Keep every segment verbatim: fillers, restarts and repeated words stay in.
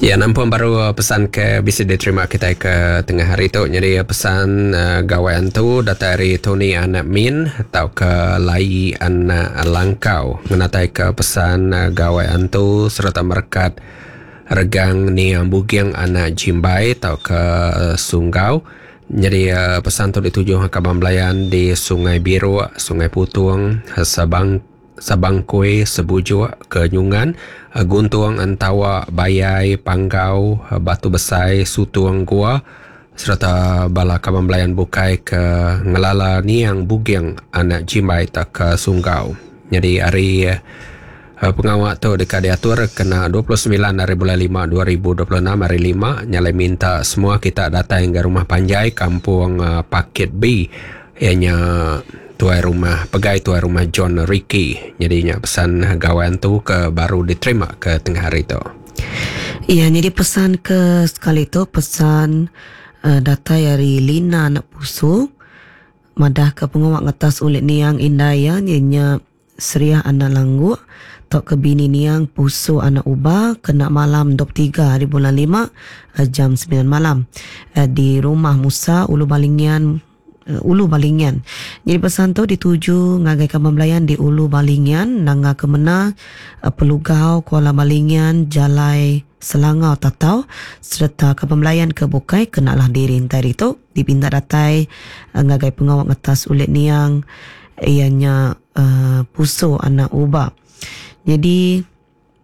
Ya, nampak baru pesan ke bisa diterima kita ke tengah hari tu. Jadi pesan uh, gawaian tu data dari Tony anak Min atau ke Lai anak Langkau. Menatai ke pesan uh, gawaian tu serta merkat regang ni yang bugiang anak Jimbai atau ke uh, Sunggau. Jadi uh, pesan tu dituju ke Bamblayan di Sungai Biru, Sungai Putung, Sabang Sabangkoi, Sebujuk, Kenyungan, Guntuang, Antawa, Bayai, Panggau, Batu Besai, Sutuang Gua serta bala Kabamblayan Bukai ke Ngelala Niang Bugiang anak Jimbai tak ke Sunggau. Jadi hari uh, pengawak tu dekat diatur kena dua puluh sembilan hari bulan lima dua ribu dua puluh enam hari lima nyalai minta semua kita datang ke rumah Panjai kampung uh, Paket B ianya tuai rumah pegai tuai rumah John Ricky. Jadinya pesan gawaian tu ke baru diterima ke tengah hari tu. Iya, jadi pesan ke sekali tu pesan uh, data dari Lina anak pusu madah ke pengawak ngetas ulit niang indaya ianya Seriah anak Langgu tok ke bini niang pusu anak ubah kena malam dua puluh tiga hari bulan lima uh, jam sembilan malam uh, di rumah Musa Ulu Balingian Uh, Ulu Balingian. Jadi pesan tu dituju ngagai Kabamblayan di Ulu Balingian, nanga kemena uh, Pelugau, Kuala Balingian, Jalai, Selangau, Tatau, serta Kabamblayan ke Bukai kenalah diri tadi tu dipinta datai uh, ngagai pengawak ngetas ulit niang ianya uh, puso anak ubah. Jadi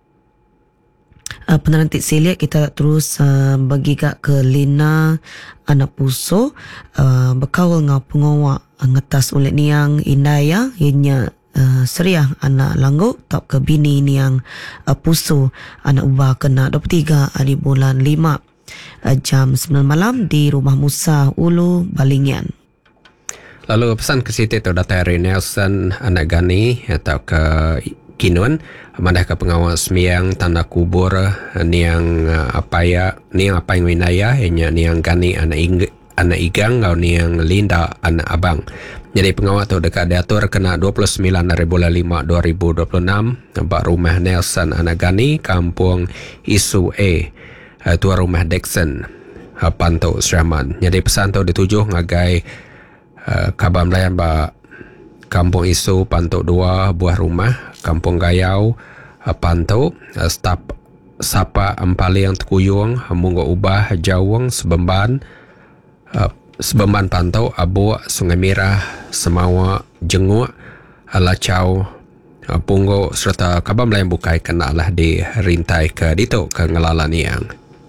Uh, penerantik silik kita terus uh, bagi gak ke Lina anak puso uh, berkawal ngau pengawak uh, ngetas ulit niang indaya ianya uh, Seriah anak Langgu tak ke bini niang uh, puso anak ubah kena dua puluh tiga hari bulan lima uh, jam sembilan malam di rumah Musa Ulu Balingian. Lalu pesan ke situ tu data dari Nelson anak Gani atau ke Kinun madah ke pengawal semiang tanda kubur niang apaya niang apaya winaya ianya niang Gani anak ing, anak Igang atau niang Linda anak Abang. Jadi pengawal tu dekat diatur kena dua puluh sembilan hari bulan lima dua ribu dua puluh enam tempat rumah Nelson anak Gani kampung Isu A tua rumah Dixon Panto Seraman. Jadi pesan tu dituju ngagai uh, Kabamblayan ba Kampung Isu Panto dua buah rumah Kampung Gayau Panto Stap Sapa Ampali yang Tekuyung Munggo Ubah Jawang Sebemban Sebemban Panto Abu Sungai Mirah Semawa Jenguk Lacau Punggo serta Kabamblayan Bukai kenalah di rintai ke dito ke Ngelala Niang.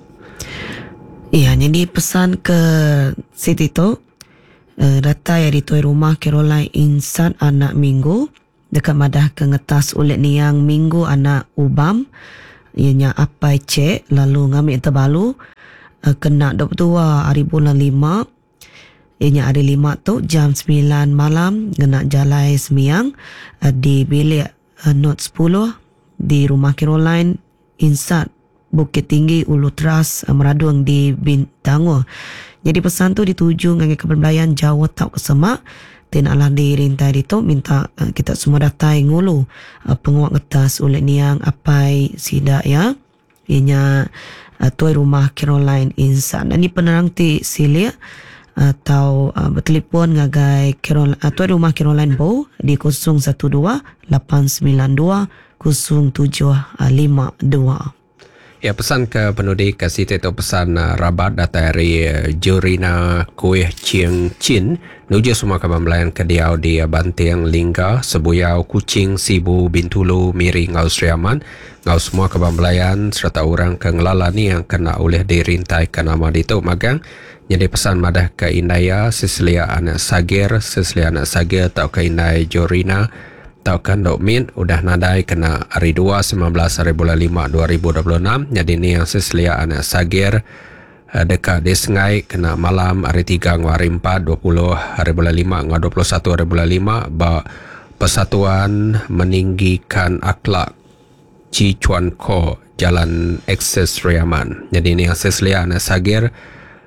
Iya, jadi pesan ke Siti tu Uh, data yang dituai rumah Caroline Insan anak Minggu dekat madah ke ngetas ulit niang Minggu anak Ubam ianya Apai Cek lalu ngambil terbalu uh, kena dua puluh dua hari bulan lima ianya hari lima tu jam sembilan malam kena Jalai Semiang uh, di bilik uh, not sepuluh di rumah Caroline Insan Bukit Tinggi Ulu Teras uh, Meradung di Bintangor. Jadi pesan tu dituju dengan Kabamblayan Jawa tau kesemak tinaklah dirintai itu minta uh, kita semua datai ngulu uh, pengawak ngetas ulit niang apai sidak ya ianya uh, tuai rumah Caroline Insan. Dan di penerang ti silia atau uh, bertelefon ngagai Caroline, uh, tuai rumah Caroline Bow di kosong satu dua lapan sembilan dua kosong tujuh lima dua. Ya, pesan ke penduduk ke situ itu pesan uh, rabat data dari uh, Jurina Kuih Chiang Chin nuju semua Kabamblayan ke Diau di uh, Bantiang Lingga Sebuyau Kuching Sibu Bintulu Miri Ngau Seriaman ngau semua Kabamblayan serta orang ke Ngelala ni yang kena oleh dirintai ke nama dito magang. Jadi pesan madah ke Indaya Sislia anak Sagir Sislia anak Sagir tau ke Indai Jurina tau kan Dok Min udah nadai kena hari dua sembilan belas hari bulan lima dua ribu dua puluh enam. Jadi ni yang sislia anak Sagir uh, dekat di Sengai kena malam hari tiga ngau hari empat dua puluh hari bulan lima ngau dua puluh satu hari bulan lima ba Persatuan Meninggikan Akhlak Ci Chuan Ko Jalan Akses Riaman. Jadi ni yang sislia anak Sagir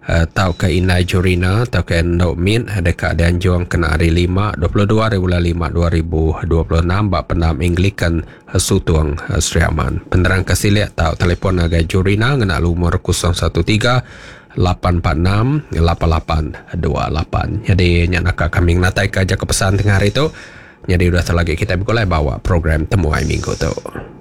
uh, tau ke Inai Jurina tau ke Nok Min dekat Dianjung kena hari lima dua puluh dua hari bulan lima dua ribu dua puluh enam bak pendam Anglican uh, Sutuang uh, Sri Aman. Penerang kasilik tau telefon agai Jurina ngena lumur kosong satu tiga lapan empat enam lapan lapan dua lapan. Jadi nyak nak kami natai ke aja ke pesan tengah hari tu. Jadi udah lagi kita boleh bawa program Temuai Minggu tu.